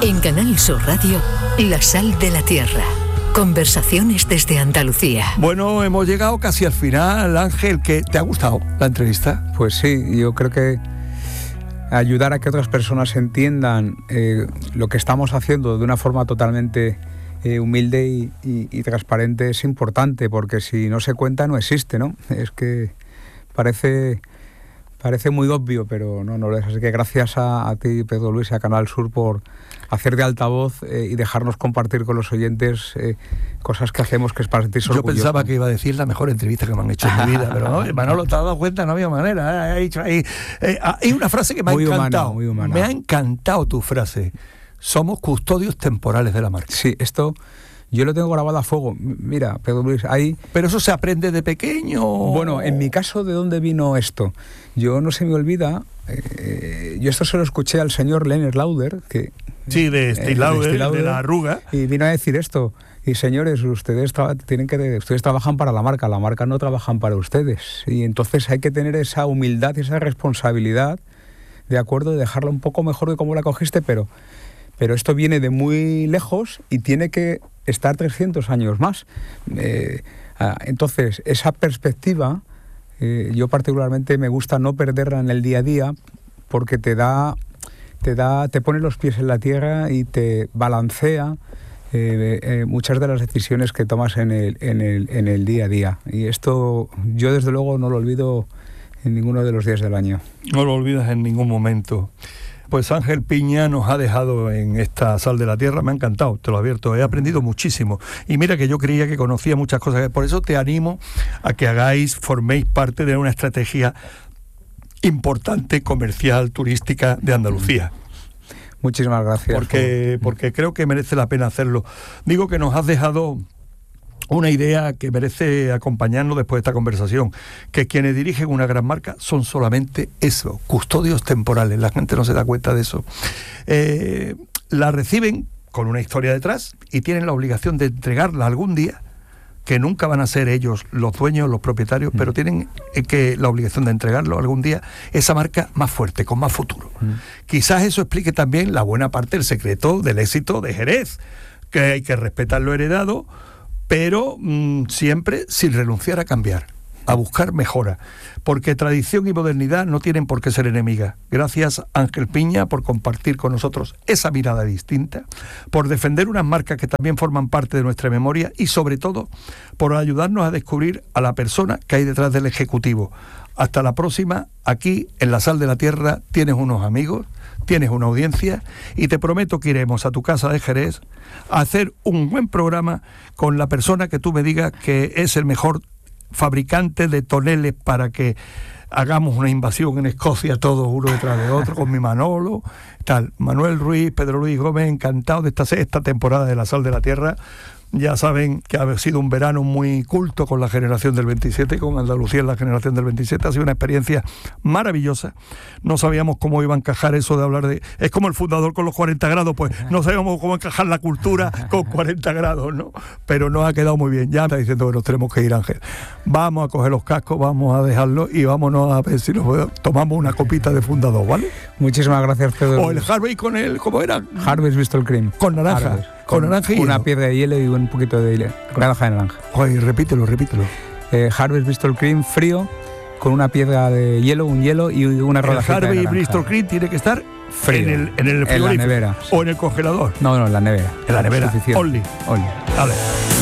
En Canal Sur Radio, La Sal de la Tierra. Conversaciones desde Andalucía. Bueno, hemos llegado casi al final, Ángel. ¿Te ha gustado la entrevista? Pues sí, yo creo que ayudar a que otras personas entiendan lo que estamos haciendo de una forma totalmente humilde y transparente es importante, porque si no se cuenta no existe, ¿no? Es que parece muy obvio, pero no lo es. Así que gracias a ti, Pedro Luis, y a Canal Sur por hacer de altavoz y dejarnos compartir con los oyentes cosas que hacemos que es para sentirse orgulloso. Yo pensaba que iba a decir la mejor entrevista que me han hecho en mi vida, pero no, Manolo, te has dado cuenta, no había manera. Hay una frase que me ha encantado. Muy humana. Me ha encantado tu frase. Somos custodios temporales de la marca. Sí, esto yo lo tengo grabado a fuego. Mira, Pedro Luis, ahí... ¿Pero eso se aprende de pequeño? Bueno, en mi caso, ¿de dónde vino esto? Yo no se me olvida... yo esto se lo escuché al señor Leonard Lauder, que... Sí, de Steve Lauder, de la arruga. Y vino a decir esto. Y señores, ustedes trabajan para la marca no trabajan para ustedes. Y entonces hay que tener esa humildad y esa responsabilidad, de acuerdo, de dejarla un poco mejor de cómo la cogiste, pero esto viene de muy lejos y tiene que estar 300 años más. Entonces, esa perspectiva, yo particularmente me gusta no perderla en el día a día, porque te pone los pies en la tierra y te balancea muchas de las decisiones que tomas en el día a día. Y esto yo desde luego no lo olvido en ninguno de los días del año. No lo olvidas en ningún momento. Pues Ángel Piña nos ha dejado en esta Sal de la Tierra. Me ha encantado, te lo advierto, he aprendido muchísimo. Y mira que yo creía que conocía muchas cosas. Por eso te animo a que forméis parte de una estrategia importante, comercial, turística de Andalucía. Muchísimas gracias. Porque creo que merece la pena hacerlo. Digo que nos has dejado una idea que merece acompañarnos después de esta conversación, que quienes dirigen una gran marca son solamente eso, custodios temporales. La gente no se da cuenta de eso. La reciben con una historia detrás y tienen la obligación de entregarla algún día, que nunca van a ser ellos los dueños, los propietarios, pero tienen la obligación de entregarlo algún día, esa marca más fuerte, con más futuro. Quizás eso explique también la buena parte del secreto del éxito de Jerez, que hay que respetar lo heredado, pero siempre sin renunciar a cambiar, a buscar mejora, porque tradición y modernidad no tienen por qué ser enemigas. Gracias, Ángel Piña, por compartir con nosotros esa mirada distinta, por defender unas marcas que también forman parte de nuestra memoria y, sobre todo, por ayudarnos a descubrir a la persona que hay detrás del ejecutivo. Hasta la próxima. Aquí, en La Sal de la Tierra, tienes unos amigos, tienes una audiencia, y te prometo que iremos a tu casa de Jerez a hacer un buen programa con la persona que tú me digas que es el mejor fabricante de toneles para que hagamos una invasión en Escocia todos uno detrás de otro, con mi Manolo, tal. Manuel Ruiz, Pedro Luis Gómez, encantado de esta temporada de La Sal de la Tierra. Ya saben que ha sido un verano muy culto con la generación del 27, con Andalucía en la generación del 27. Ha sido una experiencia maravillosa. No sabíamos cómo iba a encajar eso de hablar de... Es como el fundador con los 40 grados, pues no sabíamos cómo encajar la cultura con 40 grados, ¿no? Pero nos ha quedado muy bien. Ya me está diciendo que nos tenemos que ir, Ángel. Vamos a coger los cascos, vamos a dejarlo y vámonos a ver si nos tomamos una copita de fundador, ¿vale? Muchísimas gracias, Pedro. O el Harvey con el... ¿Cómo era? Harvey's Bristol Cream. Con naranja. Harvey's. Con naranja y una piedra de hielo y un poquito de naranja de naranja. Oye, repítelo. Harvey's Bristol Cream frío, con una piedra de hielo, un hielo y una rodajita de naranja. Harvey's Bristol Cream tiene que estar frío. en el frigorífico. En la nevera. Sí. O en el congelador. No, en la nevera. En la nevera. Suficiente. Only. Vale.